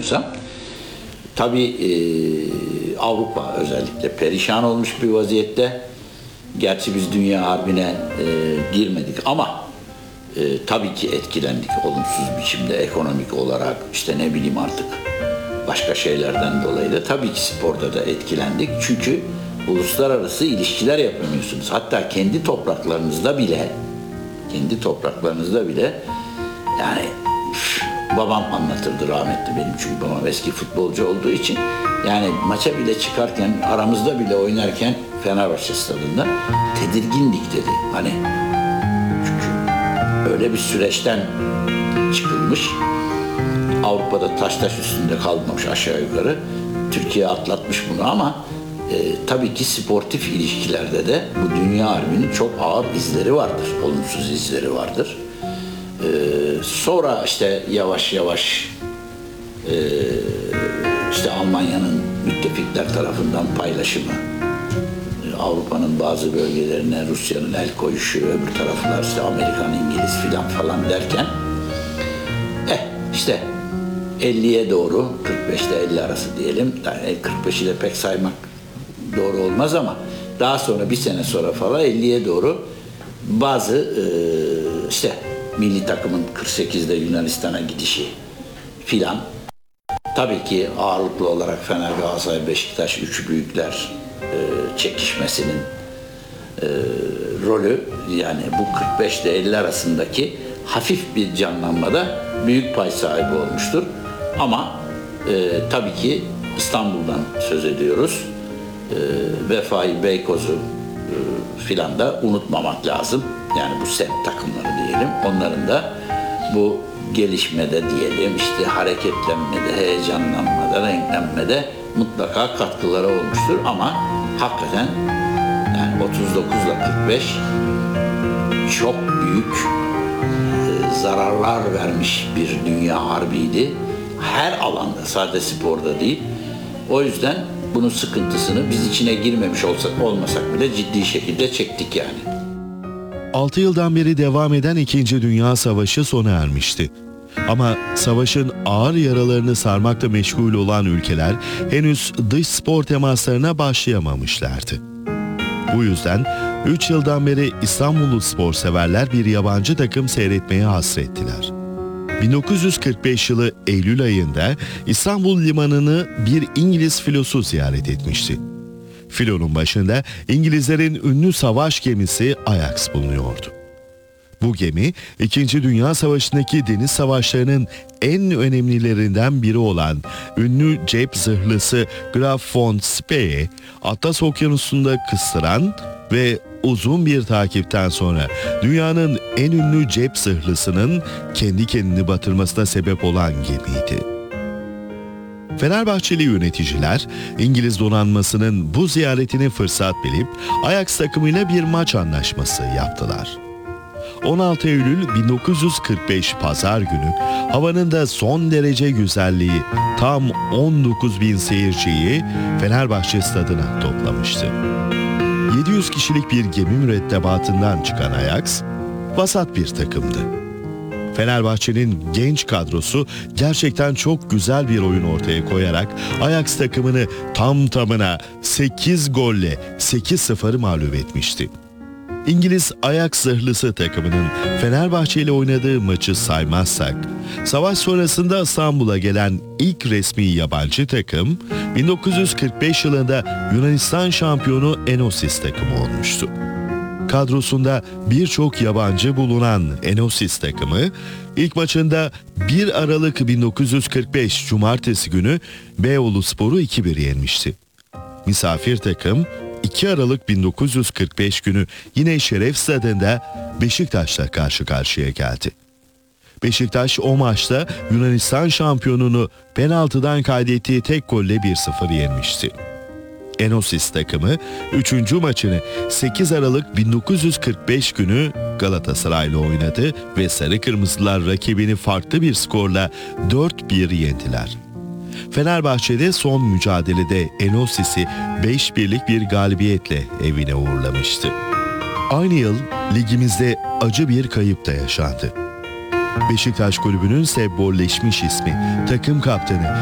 yanılmıyorsam. Tabii Avrupa özellikle perişan olmuş bir vaziyette. Gerçi biz Dünya Harbi'ne girmedik ama tabii ki etkilendik olumsuz biçimde ekonomik olarak, işte ne bileyim artık başka şeylerden dolayı da tabii ki sporda da etkilendik. Çünkü uluslararası ilişkiler yapamıyorsunuz. Hatta kendi topraklarınızda bile yani babam anlatırdı rahmetli, benim çünkü babam eski futbolcu olduğu için, yani maça bile çıkarken, aramızda bile oynarken Fenerbahçe stadında tedirgindik dedi. Hani çünkü öyle bir süreçten çıkılmış. Avrupa'da taş üstünde kalmamış aşağı yukarı. Türkiye atlatmış bunu ama tabii ki sportif ilişkilerde de bu Dünya Harbi'nin çok ağır izleri vardır. Olumsuz izleri vardır. Sonra işte yavaş yavaş işte Almanya'nın müttefikler tarafından paylaşımı, Avrupa'nın bazı bölgelerine Rusya'nın el koyuşu, öbür taraflar işte Amerikan, İngiliz falan derken işte 50'ye doğru, 45'te 50 arası diyelim. Yani 45'i de pek saymak doğru olmaz ama daha sonra bir sene sonra falan 50'ye doğru bazı işte milli takımın 48'de Yunanistan'a gidişi filan. Tabii ki ağırlıklı olarak Fener, Galatasaray, Beşiktaş, üç büyükler çekişmesinin rolü, yani bu 45 ile 50 arasındaki hafif bir canlanmada büyük pay sahibi olmuştur. Ama tabii ki İstanbul'dan söz ediyoruz. Vefai, Beykoz'u filan da unutmamak lazım. Yani bu semt takımları diyelim. Onların da bu gelişmede diyelim, işte hareketlenmede, heyecanlanmada, renklenmede mutlaka katkıları olmuştur. Ama hakikaten yani 39 ile 45 çok büyük zararlar vermiş bir Dünya Harbi'ydi. Her alanda, sadece sporda değil. O yüzden bunun sıkıntısını biz içine girmemiş olmasak bile ciddi şekilde çektik yani. 6 yıldan beri devam eden 2. Dünya Savaşı sona ermişti. Ama savaşın ağır yaralarını sarmakla meşgul olan ülkeler henüz dış spor temaslarına başlayamamışlardı. Bu yüzden 3 yıldan beri İstanbullu spor severler bir yabancı takım seyretmeye hasrettiler. 1945 yılı Eylül ayında İstanbul limanını bir İngiliz filosu ziyaret etmişti. Filonun başında İngilizlerin ünlü savaş gemisi Ajax bulunuyordu. Bu gemi 2. Dünya Savaşı'ndaki deniz savaşlarının en önemlilerinden biri olan ünlü cep zırhlısı Graf von Spee'yi Atlas Okyanusu'nda kıstıran ve uzun bir takipten sonra dünyanın en ünlü cep zırhlısının kendi kendini batırmasına sebep olan gemiydi. Fenerbahçeli yöneticiler İngiliz donanmasının bu ziyaretini fırsat bilip Ajax takımıyla bir maç anlaşması yaptılar. 16 Eylül 1945 Pazar günü havanın da son derece güzelliği tam 19.000 seyirciyi Fenerbahçe stadına toplamıştı. 700 kişilik bir gemi mürettebatından çıkan Ajax vasat bir takımdı. Fenerbahçe'nin genç kadrosu gerçekten çok güzel bir oyun ortaya koyarak Ajax takımını tam tamına 8 golle 8-0 mağlup etmişti. İngiliz Ajax zırhlısı takımının Fenerbahçe ile oynadığı maçı saymazsak, savaş sonrasında İstanbul'a gelen ilk resmi yabancı takım 1945 yılında Yunanistan şampiyonu Enosis takımı olmuştu. Kadrosunda birçok yabancı bulunan Enosis takımı ilk maçında 1 Aralık 1945 Cumartesi günü Beyoğluspor'u 2-1 yenmişti. Misafir takım 2 Aralık 1945 günü yine Şeref Stadı'nda Beşiktaş'la karşı karşıya geldi. Beşiktaş o maçta Yunanistan şampiyonunu penaltıdan kaydettiği tek golle 1-0 yenmişti. Enosis takımı 3. maçını 8 Aralık 1945 günü Galatasaray'la oynadı ve Sarı Kırmızılar rakibini farklı bir skorla 4-1 yendiler. Fenerbahçe'de son mücadelede Enosis'i 5-1'lik bir galibiyetle evine uğurlamıştı. Aynı yıl ligimizde acı bir kayıp da yaşandı. Beşiktaş kulübünün sembolleşmiş ismi, takım kaptanı